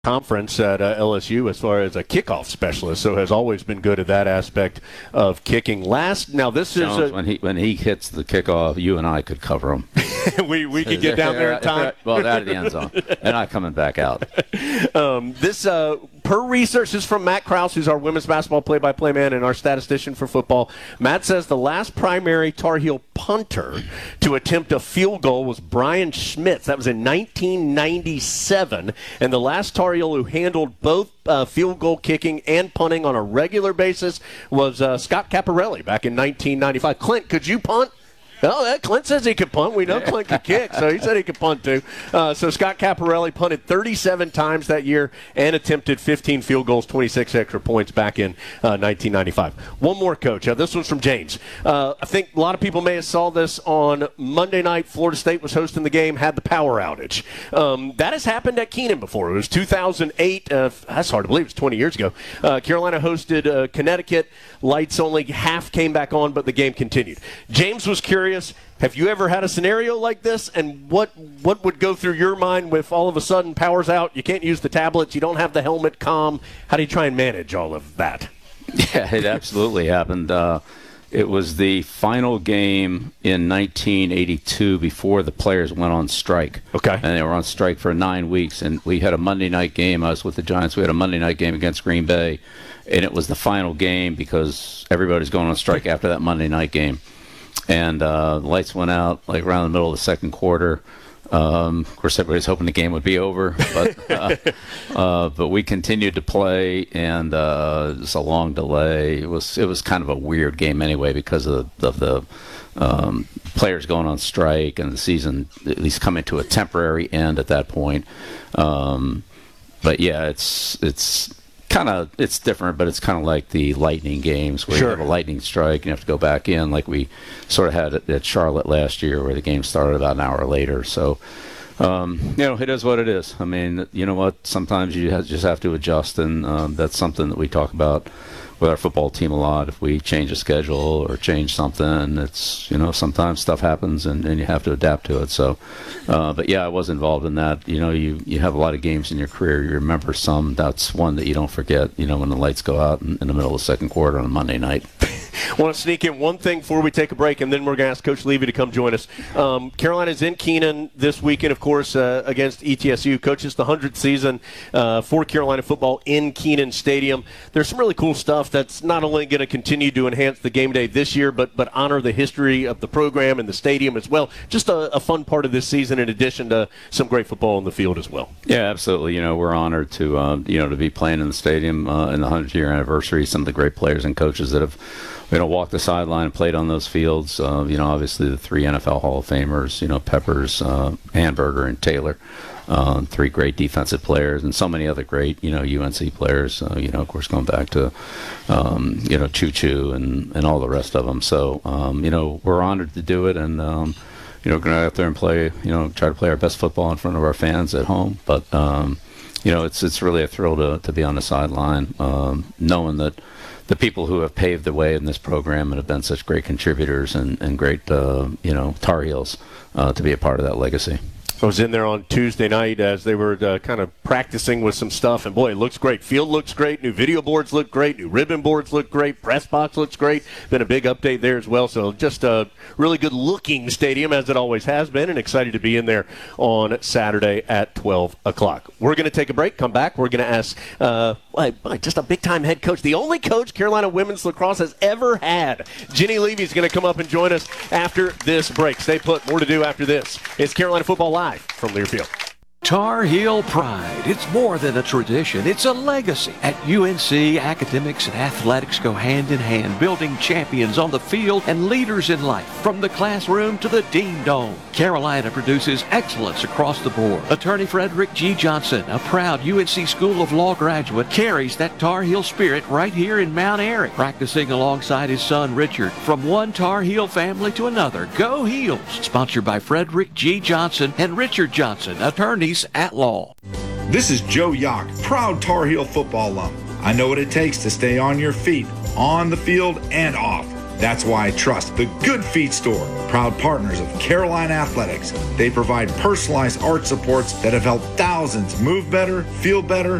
conference at LSU as far as a kickoff specialist, so has always been good at that aspect of kicking. This Jones, when he hits the kickoff, you and I could cover him. we could get down there in time. Well, out of the end zone. They're not coming back out. Per research, this is from Matt Krause, who's our women's basketball play-by-play man and our statistician for football. Matt says the last primary Tar Heel punter to attempt a field goal was Brian Schmitz. That was in 1997. And the last Tar Heel who handled both field goal kicking and punting on a regular basis was Scott Caparelli back in 1995. Clint, could you punt? Oh, Clint says he could punt. We know Clint could kick, so he said he could punt too. So Scott Caparelli punted 37 times that year and attempted 15 field goals, 26 extra points back in 1995. One more, Coach. This one's from James. I think a lot of people may have saw this on Monday night. Florida State was hosting the game, had the power outage. That has happened at Kenan before. It was 2008. That's hard to believe. It was 20 years ago. Carolina hosted Connecticut. Lights only half came back on, but the game continued. James was curious. Have you ever had a scenario like this, and what would go through your mind if all of a sudden power's out, you can't use the tablets, you don't have the helmet comm? How do you try and manage all of that? Yeah, it absolutely happened. It was the final game in 1982 before the players went on strike. Okay. And they were on strike for 9 weeks, and we had a Monday night game. I was with the Giants. We had a Monday night game against Green Bay, and it was the final game because everybody's going on strike after that Monday night game. And the lights went out like around the middle of the second quarter. Of course, everybody's hoping the game would be over, but we continued to play, and it was a long delay. It was kind of a weird game anyway because of the players going on strike and the season at least coming to a temporary end at that point. But yeah, it's different, but it's kind of like the Lightning games where you have a lightning strike and you have to go back in, like we sort of had at Charlotte last year where the game started about an hour later. So, it is what it is. I mean, you know what? Sometimes you just have to adjust, and that's something that we talk about with our football team a lot. If we change a schedule or change something, it's, sometimes stuff happens and you have to adapt to it. So, but yeah, I was involved in that. You have a lot of games in your career. You remember some. That's one that you don't forget, when the lights go out in the middle of the second quarter on a Monday night. I want to sneak in one thing before we take a break, and then we're going to ask Coach Levy to come join us. Carolina's in Kenan this weekend, of course, against ETSU. Coach, it's the 100th season for Carolina football in Kenan Stadium. There's some really cool stuff that's not only going to continue to enhance the game day this year, but honor the history of the program and the stadium as well. Just a fun part of this season in addition to some great football on the field as well. Yeah, absolutely. We're honored to be playing in the stadium in the 100-year anniversary. Some of the great players and coaches that have walked the sideline and played on those fields. Obviously the 3 NFL Hall of Famers, Peppers, Hamburger, and Taylor. 3 great defensive players, and so many other great, UNC players, of course, going back to, Choo Choo and all the rest of them. So, we're honored to do it, and, going to go out there and play, try to play our best football in front of our fans at home. But, it's really a thrill to be on the sideline, knowing that the people who have paved the way in this program and have been such great contributors and great, Tar Heels, to be a part of that legacy. I was in there on Tuesday night as they were kind of practicing with some stuff, and boy, it looks great. Field looks great. New video boards look great. New ribbon boards look great. Press box looks great. Been a big update there as well. So just a really good-looking stadium, as it always has been, and excited to be in there on Saturday at 12 o'clock. We're going to take a break. Come back. We're going to ask just a big-time head coach, the only coach Carolina women's lacrosse has ever had. Jenny Levy is going to come up and join us after this break. Stay put. More to do after this. It's Carolina Football Live from Learfield. Tar Heel pride. It's more than a tradition. It's a legacy. At UNC, academics and athletics go hand in hand, building champions on the field and leaders in life, from the classroom to the Dean Dome. Carolina produces excellence across the board. Attorney Frederick G. Johnson, a proud UNC School of Law graduate, carries that Tar Heel spirit right here in Mount Airy, practicing alongside his son Richard. From one Tar Heel family to another, go Heels. Sponsored by Frederick G. Johnson and Richard Johnson, attorneys at law. This is Joe Yock, proud Tar Heel football alum. I know what it takes to stay on your feet, on the field and off. That's why I trust the Good Feet store, proud partners of Caroline Athletics. They provide personalized arch supports that have helped thousands move better, feel better,